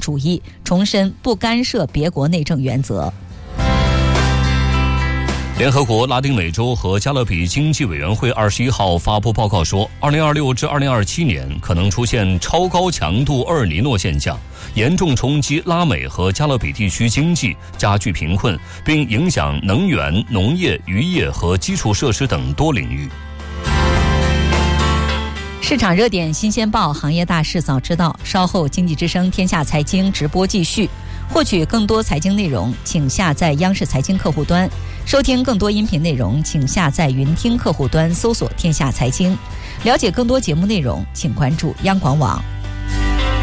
主义，重申不干涉别国内政原则。 联合国拉丁美洲和加勒比经济委员会21号发布报告说，2026至2027年可能出现超高强度厄尔尼诺现象，严重冲击拉美和加勒比地区经济，加剧贫困，并影响能源、农业、渔业和基础设施等多领域。 市场热点新鲜报，行业大事早知道。稍后经济之声天下财经直播继续。获取更多财经内容，请下载央视财经客户端；收听更多音频内容，请下载云听客户端搜索天下财经。了解更多节目内容，请关注央广网。